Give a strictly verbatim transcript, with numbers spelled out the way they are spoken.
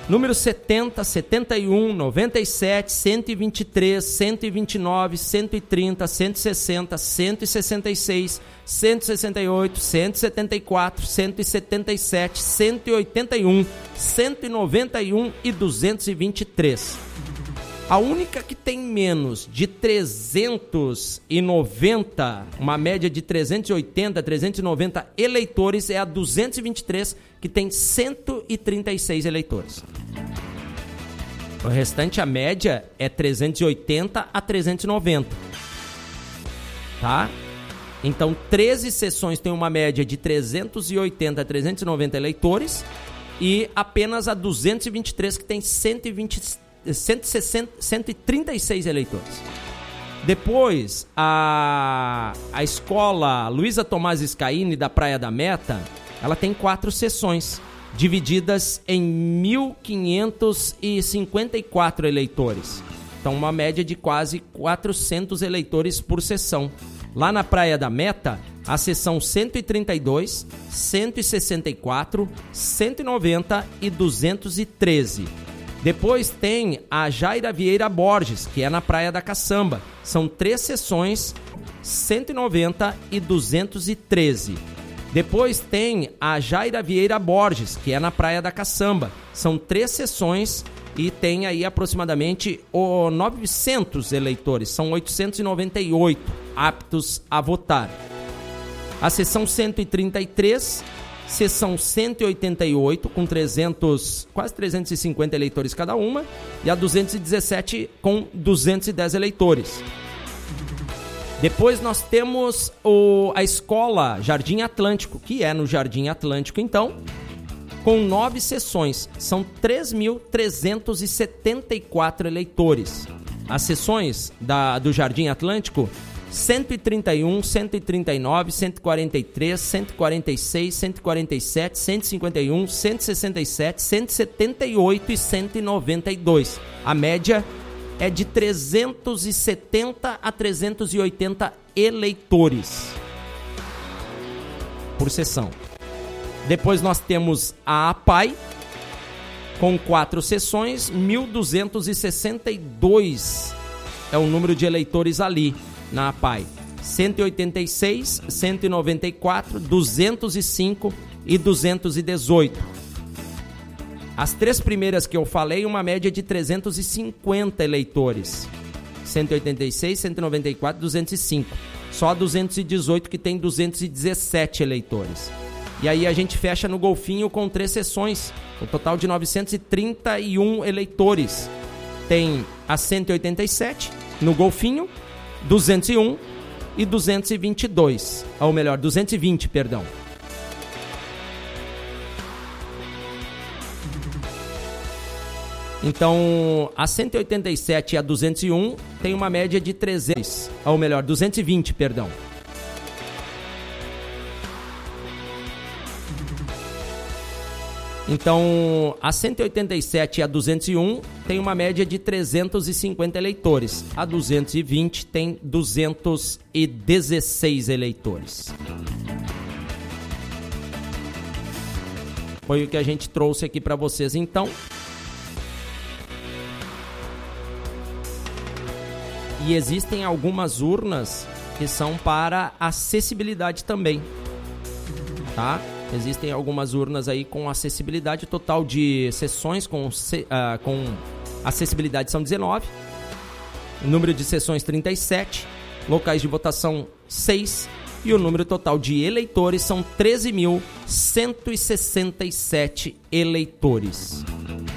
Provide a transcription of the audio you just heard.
Número setenta, setenta e um, noventa e sete, cento e vinte e três, cento e vinte e nove, cento e trinta, cento e sessenta, cento e sessenta e seis, cento e sessenta e oito, cento e setenta e quatro, cento e setenta e sete, cento e oitenta e um, cento e noventa e um e duzentos e vinte e três. A única que tem menos de trezentos e noventa, uma média de trezentos e oitenta, trezentos e noventa eleitores é a duzentos e vinte e três, que tem cento e trinta e seis eleitores. O restante, a média, é trezentos e oitenta a trezentos e noventa. Tá? Então, treze sessões têm uma média de trezentos e oitenta a trezentos e noventa eleitores e apenas a duzentos e vinte e três, que tem cento e vinte, cento e sessenta, cento e trinta e seis eleitores. Depois, a, a escola Luísa Tomás Scaini, da Praia da Meta, ela tem quatro sessões, divididas em mil quinhentos e cinquenta e quatro eleitores. Então, uma média de quase quatrocentos eleitores por sessão. Lá na Praia da Meta, a sessão cento e trinta e dois, cento e sessenta e quatro, cento e noventa e duzentos e treze. Depois tem a Jaira Vieira Borges, que é na Praia da Caçamba. São três sessões, cento e noventa e duzentos e treze. Depois tem a Jaira Vieira Borges, que é na Praia da Caçamba. São três sessões e tem aí aproximadamente oh, novecentos eleitores. São oitocentos e noventa e oito aptos a votar. A sessão cento e trinta e três, sessão cento e oitenta e oito, com trezentos, quase trezentos e cinquenta eleitores cada uma, e a duzentos e dezessete com duzentos e dez eleitores. Depois nós temos o, a escola Jardim Atlântico, que é no Jardim Atlântico, então, com nove sessões. São três mil trezentos e setenta e quatro eleitores. As sessões da, do Jardim Atlântico, cento e trinta e um, cento e trinta e nove, cento e quarenta e três, cento e quarenta e seis, cento e quarenta e sete, cento e cinquenta e um, cento e sessenta e sete, cento e setenta e oito e cento e noventa e dois. A média é de trezentos e setenta a trezentos e oitenta eleitores por sessão. Depois nós temos a APAI, com quatro sessões, mil duzentos e sessenta e dois é o número de eleitores ali na APAI. cento e oitenta e seis, cento e noventa e quatro, duzentos e cinco e duzentos e dezoito. As três primeiras que eu falei, uma média de trezentos e cinquenta eleitores. cento e oitenta e seis, cento e noventa e quatro, duzentos e cinco. Só duzentos e dezoito que tem duzentos e dezessete eleitores. E aí a gente fecha no Golfinho com três sessões, um total de novecentos e trinta e um eleitores. Tem a cento e oitenta e sete no Golfinho, duzentos e um e duzentos e vinte e dois. Ou melhor, duzentos e vinte, perdão. Então, a cento e oitenta e sete e a duzentos e um tem uma média de trezentos, ou melhor, duzentos e vinte, perdão. Então, a cento e oitenta e sete e a duzentos e um tem uma média de trezentos e cinquenta eleitores. A duzentos e vinte tem duzentos e dezesseis eleitores. Foi o que a gente trouxe aqui para vocês, então. E existem algumas urnas que são para acessibilidade também, tá? Existem algumas urnas aí com acessibilidade, total de sessões com, uh, com acessibilidade são dezenove, número de sessões trinta e sete, locais de votação seis e o número total de eleitores são treze mil cento e sessenta e sete eleitores.